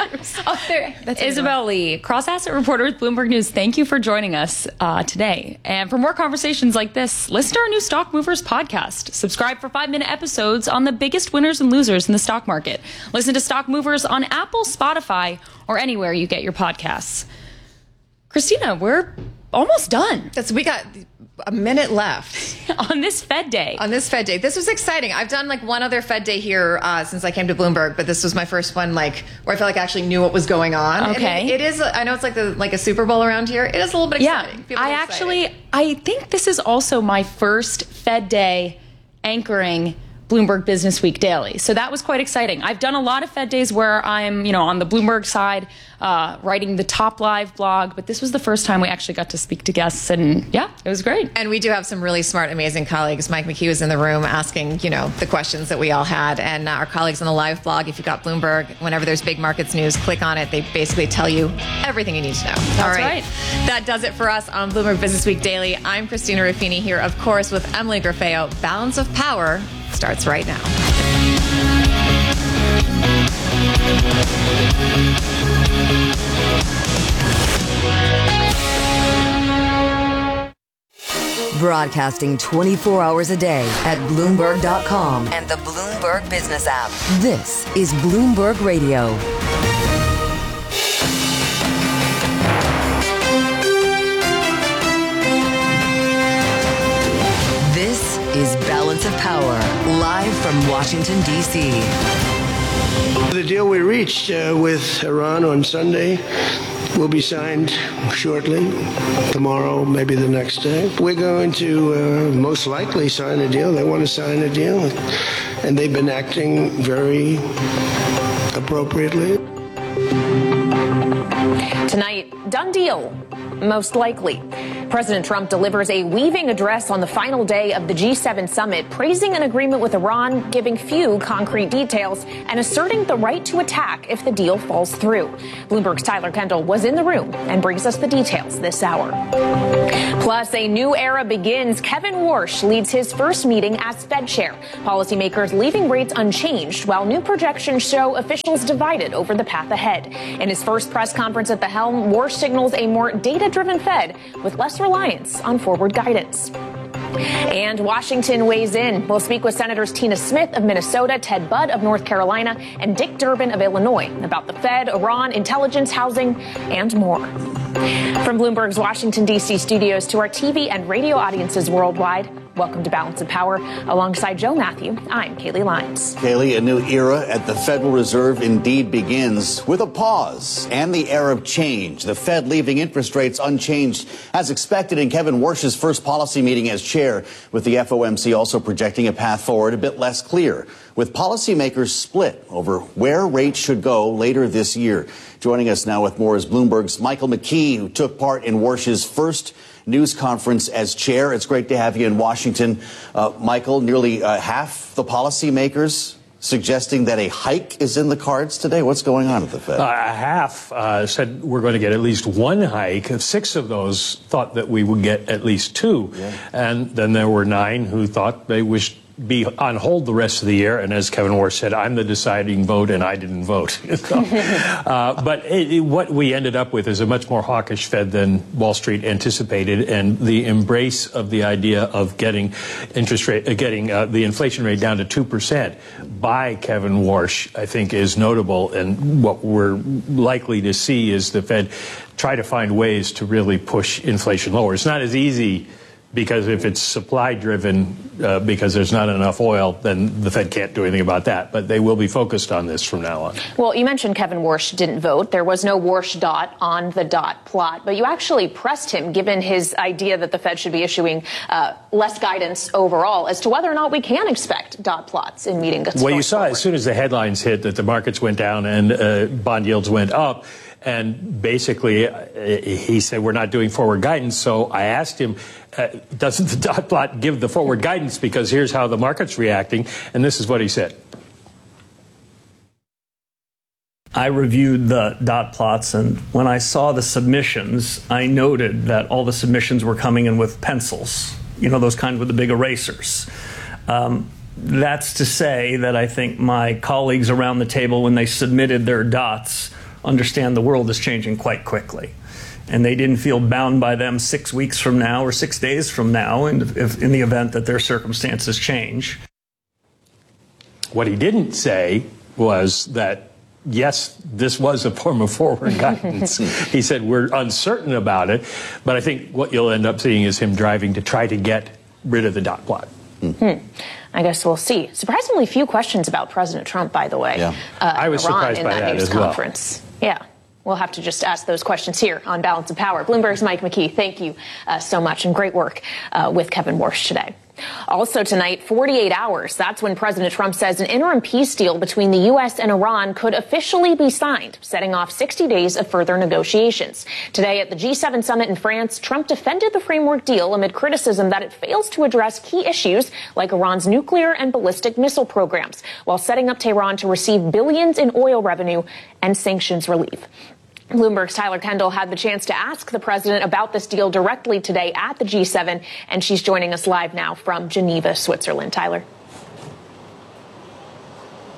That's Isabel Lee, cross-asset reporter with Bloomberg News. Thank you for joining us today. And for more conversations like this, listen to our new Stock Movers podcast. Subscribe for 5-minute episodes on the biggest winners and losers in the stock market. Listen to Stock Movers on Apple, Spotify, or anywhere you get your podcasts. Christina, we're almost done. We got a minute left on this Fed Day. This was exciting. I've done like one other Fed Day here since I came to Bloomberg, but this was my first one where I felt like I actually knew what was going on. Okay. And it is. I know it's like a Super Bowl around here. It is a little bit exciting. I think this is also my first Fed Day anchoring Bloomberg Business Week Daily. So that was quite exciting. I've done a lot of Fed days where I'm, on the Bloomberg side, writing the Top Live blog, but this was the first time we actually got to speak to guests, and it was great. And we do have some really smart, amazing colleagues. Mike McHugh was in the room asking, the questions that we all had, and our colleagues on the live blog, if you've got Bloomberg, whenever there's big markets news, click on it. They basically tell you everything you need to know. That's all right. That does it for us on Bloomberg Business Week Daily. I'm Christina Ruffini here, of course, with Emily Grafeo. Balance of Power starts right now. Broadcasting 24 hours a day at Bloomberg.com and the Bloomberg Business app. This is Bloomberg Radio. Live from Washington, D.C. The deal we reached with Iran on Sunday will be signed shortly, tomorrow, maybe the next day. We're going to most likely sign a deal. They want to sign a deal, and they've been acting very appropriately. Tonight, done deal, most likely. President Trump delivers a weaving address on the final day of the G7 summit, praising an agreement with Iran, giving few concrete details, and asserting the right to attack if the deal falls through. Bloomberg's Tyler Kendall was in the room and brings us the details this hour. Plus, a new era begins. Kevin Warsh leads his first meeting as Fed chair. Policymakers leaving rates unchanged, while new projections show officials divided over the path ahead. In his first press conference at the helm, Warsh signals a more data-driven Fed with less reliance on forward guidance. And Washington weighs in. We'll speak with Senators Tina Smith of Minnesota, Ted Budd of North Carolina, and Dick Durbin of Illinois about the Fed, Iran, intelligence, housing, and more. From Bloomberg's Washington, D.C. studios to our TV and radio audiences worldwide, welcome to Balance of Power. Alongside Joe Matthew, I'm Kaylee Lyons. Kaylee, a new era at the Federal Reserve indeed begins with a pause and the era of change. The Fed leaving interest rates unchanged as expected in Kevin Warsh's first policy meeting as chair, with the FOMC also projecting a path forward a bit less clear, with policymakers split over where rates should go later this year. Joining us now with more is Bloomberg's Michael McKee, who took part in Warsh's first news conference as chair. It's great to have you in Washington. Michael, nearly half the policymakers suggesting that a hike is in the cards today. What's going on at the Fed? Half said we're going to get at least one hike. 6 of those thought that we would get at least 2. Yeah. And then there were 9 who thought they wished be on hold the rest of the year. And as Kevin Warsh said, I'm the deciding vote and I didn't vote. But what we ended up with is a much more hawkish Fed than Wall Street anticipated. And the embrace of the idea of getting the inflation rate down to 2% by Kevin Warsh, I think, is notable. And what we're likely to see is the Fed try to find ways to really push inflation lower. It's not as easy, because if it's supply driven, because there's not enough oil, then the Fed can't do anything about that. But they will be focused on this from now on. Well, you mentioned Kevin Warsh didn't vote. There was no Warsh dot on the dot plot. But you actually pressed him, given his idea that the Fed should be issuing less guidance overall, as to whether or not we can expect dot plots in meeting. Well, you saw forward. As soon as the headlines hit that the markets went down and bond yields went up. And basically, he said, we're not doing forward guidance. So I asked him, doesn't the dot plot give the forward guidance? Because here's how the market's reacting. And this is what he said. I reviewed the dot plots, and when I saw the submissions, I noted that all the submissions were coming in with pencils, you know, those kinds with the big erasers. That's to say that I think my colleagues around the table, when they submitted their dots, understand the world is changing quite quickly. And they didn't feel bound by them 6 weeks from now or 6 days from now in the event that their circumstances change. What he didn't say was that, yes, this was a form of forward guidance. He said, we're uncertain about it. But I think what you'll end up seeing is him driving to try to get rid of the dot plot. I guess we'll see. Surprisingly few questions about President Trump, by the way. Yeah. I was surprised by that news as well. Conference. Yeah. We'll have to just ask those questions here on Balance of Power. Bloomberg's Mike McKee, thank you so much, and great work with Kevin Warsh today. Also tonight, 48 hours. That's when President Trump says an interim peace deal between the U.S. and Iran could officially be signed, setting off 60 days of further negotiations. Today at the G7 summit in France, Trump defended the framework deal amid criticism that it fails to address key issues like Iran's nuclear and ballistic missile programs, while setting up Tehran to receive billions in oil revenue and sanctions relief. Bloomberg's Tyler Kendall had the chance to ask the president about this deal directly today at the G7, and she's joining us live now from Geneva, Switzerland. Tyler.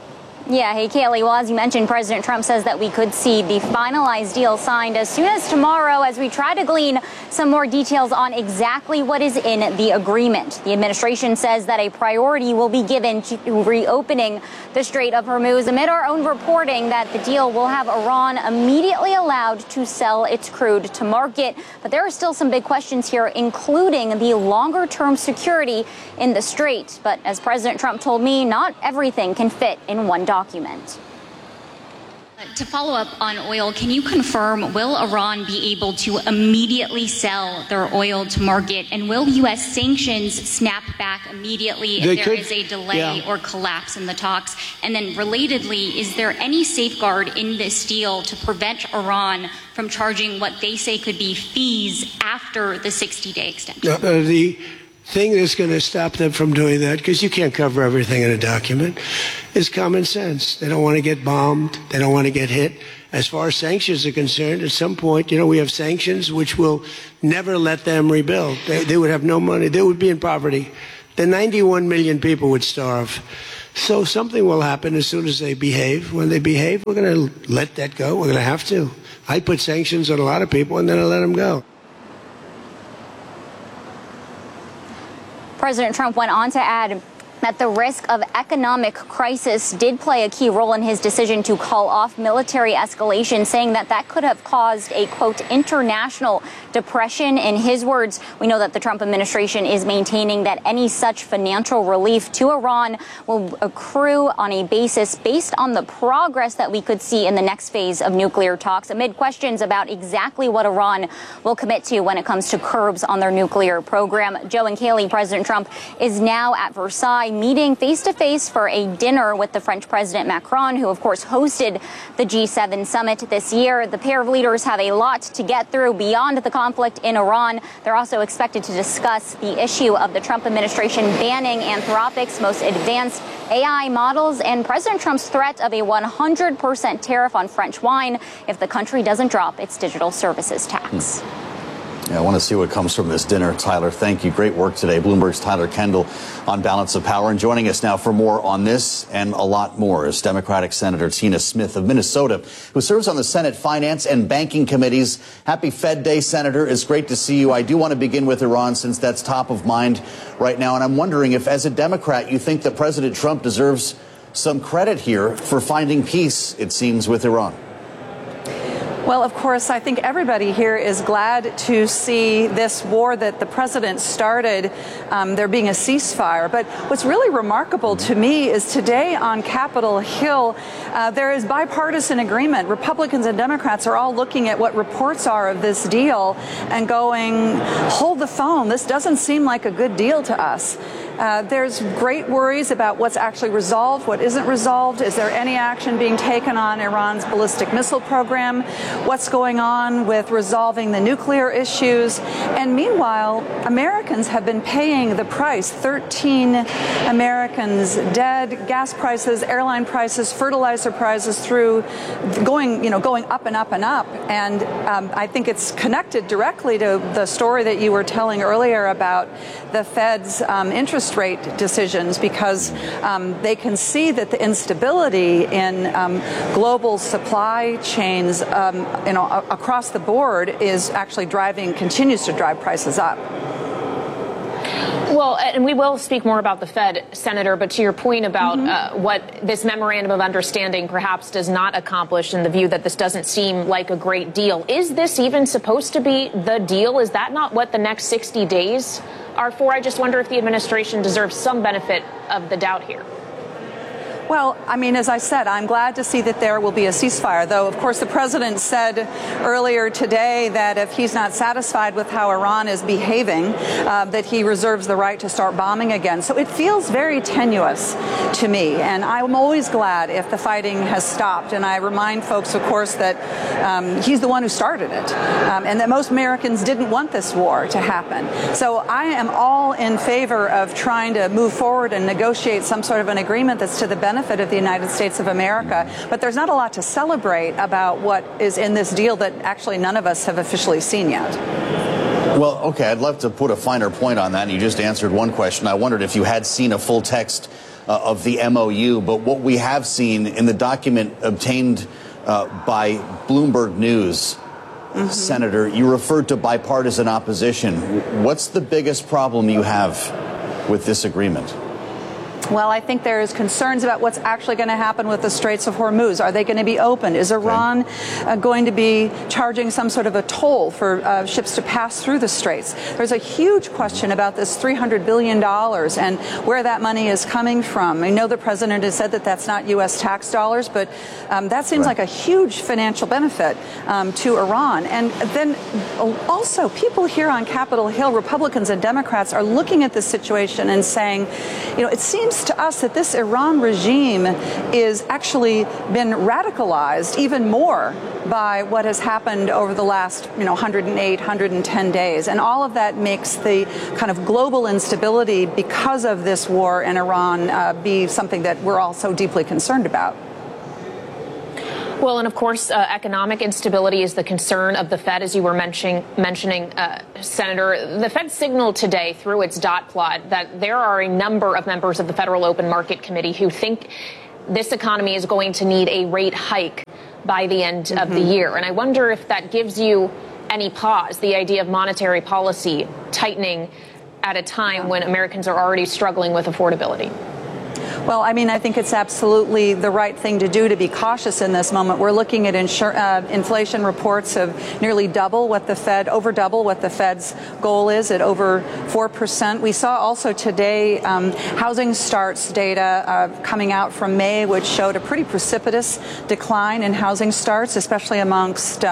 Yeah, hey, Kaylee. Well, as you mentioned, President Trump says that we could see the finalized deal signed as soon as tomorrow as we try to glean some more details on exactly what is in the agreement. The administration says that a priority will be given to reopening the Strait of Hormuz amid our own reporting that the deal will have Iran immediately allowed to sell its crude to market. But there are still some big questions here, including the longer-term security in the strait. But as President Trump told me, not everything can fit in one document. To follow up on oil, can you confirm, will Iran be able to immediately sell their oil to market? And will U.S. sanctions snap back immediately if there is a delay or collapse in the talks? And then relatedly, is there any safeguard in this deal to prevent Iran from charging what they say could be fees after the 60-day extension? The thing that's going to stop them from doing that, because you can't cover everything in a document, is common sense. They don't want to get bombed. They don't want to get hit. As far as sanctions are concerned, at some point, we have sanctions which will never let them rebuild. They would have no money. They would be in poverty. The 91 million people would starve. So something will happen as soon as they behave. When they behave, we're going to let that go. We're going to have to. I put sanctions on a lot of people, and then I let them go. President Trump went on to add that the risk of economic crisis did play a key role in his decision to call off military escalation, saying that that could have caused a, quote, international depression. In his words, we know that the Trump administration is maintaining that any such financial relief to Iran will accrue on a basis based on the progress that we could see in the next phase of nuclear talks, amid questions about exactly what Iran will commit to when it comes to curbs on their nuclear program. Joe and Kaylee, President Trump is now at Versailles, meeting face-to-face for a dinner with the French President Macron, who, of course, hosted the G7 summit this year. The pair of leaders have a lot to get through beyond the conflict in Iran. They're also expected to discuss the issue of the Trump administration banning Anthropic's most advanced AI models and President Trump's threat of a 100% tariff on French wine if the country doesn't drop its digital services tax. Yeah, I want to see what comes from this dinner. Tyler, thank you. Great work today. Bloomberg's Tyler Kendall on Balance of Power. And joining us now for more on this and a lot more is Democratic Senator Tina Smith of Minnesota, who serves on the Senate Finance and Banking Committees. Happy Fed Day, Senator. It's great to see you. I do want to begin with Iran since that's top of mind right now. And I'm wondering if, as a Democrat, you think that President Trump deserves some credit here for finding peace, it seems, with Iran. Well, of course, I think everybody here is glad to see this war that the president started, there being a ceasefire. But what's really remarkable to me is today on Capitol Hill, there is bipartisan agreement. Republicans and Democrats are all looking at what reports are of this deal and going, hold the phone. This doesn't seem like a good deal to us. There's great worries about what's actually resolved, what isn't resolved. Is there any action being taken on Iran's ballistic missile program? What's going on with resolving the nuclear issues? And meanwhile, Americans have been paying the price. 13 Americans dead, gas prices, airline prices, fertilizer prices through going up and up and up. And I think it's connected directly to the story that you were telling earlier about the Fed's interest rate decisions, because they can see that the instability in global supply chains across the board is actually continues to drive prices up. Well, and we will speak more about the Fed, Senator, but to your point about what this memorandum of understanding perhaps does not accomplish, in the view that this doesn't seem like a great deal, is this even supposed to be the deal? Is that not what the next 60 days are for? I just wonder if the administration deserves some benefit of the doubt here. Well, I mean, as I said, I'm glad to see that there will be a ceasefire, though, of course, the president said earlier today that if he's not satisfied with how Iran is behaving, that he reserves the right to start bombing again. So it feels very tenuous to me, and I'm always glad if the fighting has stopped. And I remind folks, of course, that he's the one who started it, and that most Americans didn't want this war to happen. So I am all in favor of trying to move forward and negotiate some sort of an agreement that's to the benefit of the United States of America. But there's not a lot to celebrate about what is in this deal that actually none of us have officially seen yet. Well, okay, I'd love to put a finer point on that. And you just answered one question. I wondered if you had seen a full text of the MOU. But what we have seen in the document obtained by Bloomberg News, Senator, you referred to bipartisan opposition. What's the biggest problem you have with this agreement? Well, I think there's concerns about what's actually going to happen with the Straits of Hormuz. Are they going to be open? Is Iran going to be charging some sort of a toll for ships to pass through the Straits? There's a huge question about this $300 billion and where that money is coming from. I know the president has said that that's not U.S. tax dollars, but that seems like a huge financial benefit to Iran. And then also people here on Capitol Hill, Republicans and Democrats, are looking at this situation and saying, it seems to us that this Iran regime is actually been radicalized even more by what has happened over the last 108, 110 days. And all of that makes the kind of global instability because of this war in Iran be something that we're all so deeply concerned about. Well, and of course, economic instability is the concern of the Fed, as you were mentioning, Senator. The Fed signaled today through its dot plot that there are a number of members of the Federal Open Market Committee who think this economy is going to need a rate hike by the end of the year. And I wonder if that gives you any pause, the idea of monetary policy tightening at a time when Americans are already struggling with affordability. Well, I mean, I think it's absolutely the right thing to do to be cautious in this moment. We're looking at inflation reports of nearly over double what the Fed's goal is at over 4%. We saw also today housing starts data coming out from May, which showed a pretty precipitous decline in housing starts, especially amongst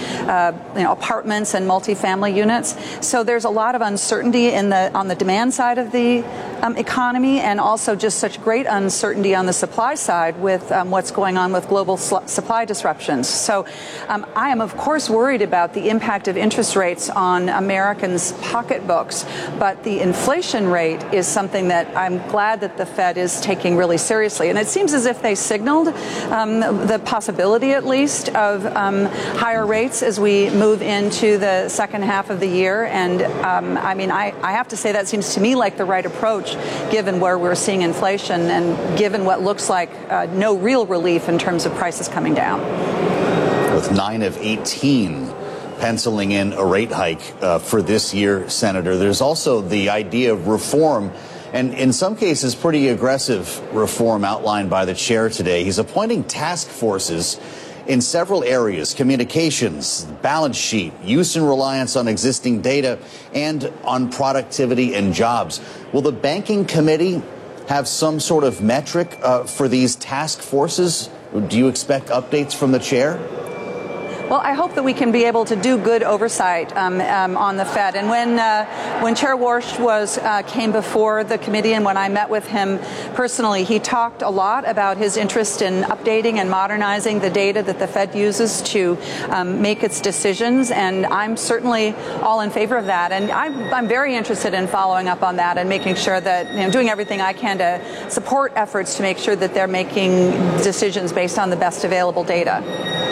apartments and multifamily units. So there's a lot of uncertainty on the demand side of the economy, and also just such great uncertainty on the supply side with what's going on with global supply disruptions. So I am, of course, worried about the impact of interest rates on Americans' pocketbooks, but the inflation rate is something that I'm glad that the Fed is taking really seriously. And it seems as if they signaled the possibility, at least, of higher rates as we move into the second half of the year. And I mean, I have to say that seems to me like the right approach, given where we're seeing inflation and given what looks like no real relief in terms of prices coming down. With 9 of 18 penciling in a rate hike for this year, Senator, there's also the idea of reform, and in some cases pretty aggressive reform outlined by the chair today. He's appointing task forces in several areas: communications, balance sheet, use and reliance on existing data, and on productivity and jobs. Will the banking committee have some sort of metric for these task forces? Do you expect updates from the chair? Well, I hope that we can be able to do good oversight on the Fed. And when Chair Warsh came before the committee, and when I met with him personally, he talked a lot about his interest in updating and modernizing the data that the Fed uses to make its decisions. And I'm certainly all in favor of that. And I'm very interested in following up on that and making sure that, doing everything I can to support efforts to make sure that they're making decisions based on the best available data.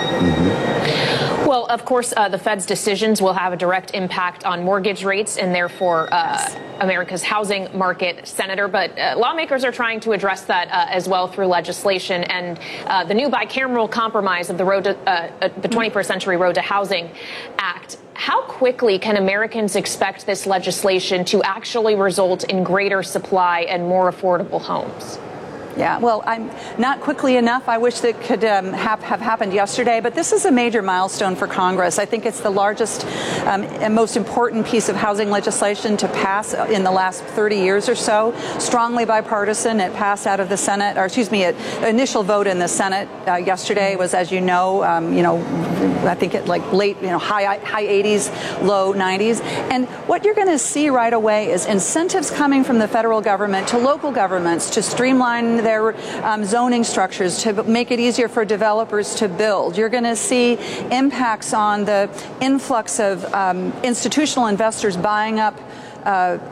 Well, of course, the Fed's decisions will have a direct impact on mortgage rates and therefore America's housing market, Senator. But lawmakers are trying to address that as well through legislation. And the new bicameral compromise of the 21st Century Road to Housing Act. How quickly can Americans expect this legislation to actually result in greater supply and more affordable homes? Yeah, well, I'm not quickly enough. I wish that could have happened yesterday, but this is a major milestone for Congress. I think it's the largest and most important piece of housing legislation to pass in the last 30 years or so. Strongly bipartisan. It passed out of the Senate, initial vote in the Senate yesterday was, as you know, I think it late, high 80s, low 90s. And what you're going to see right away is incentives coming from the federal government to local governments to streamline their zoning structures, to make it easier for developers to build. You're going to see impacts on the influx of institutional investors buying up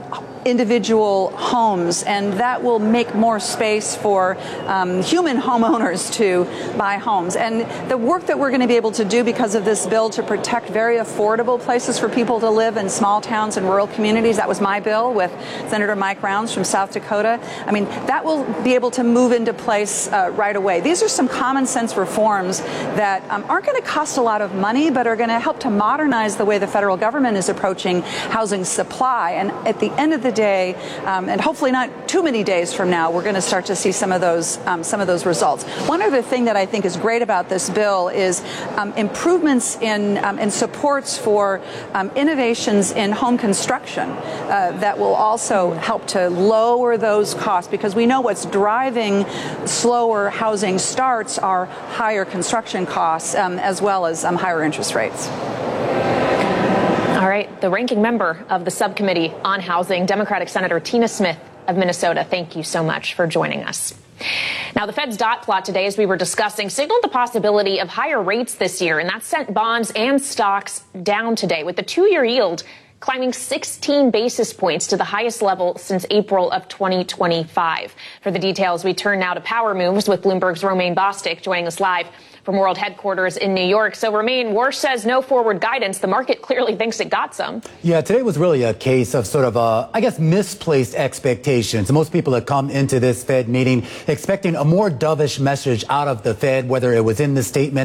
individual homes, and that will make more space for human homeowners to buy homes. And the work that we're going to be able to do because of this bill to protect very affordable places for people to live in small towns and rural communities, that was my bill with Senator Mike Rounds from South Dakota. I mean, that will be able to move into place right away. These are some common sense reforms that aren't going to cost a lot of money, but are going to help to modernize the way the federal government is approaching housing supply. And at the end of the day, and hopefully not too many days from now, we're going to start to see some of those results. One other thing that I think is great about this bill is improvements in supports for innovations in home construction that will also help to lower those costs, because we know what's driving slower housing starts are higher construction costs as well as higher interest rates. All right, the ranking member of the subcommittee on housing, Democratic Senator Tina Smith of Minnesota, thank you so much for joining us. Now, the Fed's dot plot today, as we were discussing, signaled the possibility of higher rates this year, and that sent bonds and stocks down today, with the two-year yield climbing 16 basis points to the highest level since April of 2025. For the details, we turn now to Power Moves with Bloomberg's Romaine Bostick joining us live from World Headquarters in New York. So, Romaine, Warsh says no forward guidance. The market clearly thinks it got some. Yeah, today was really a case of sort of, I guess, misplaced expectations. Most people had come into this Fed meeting expecting a more dovish message out of the Fed, whether it was in the statement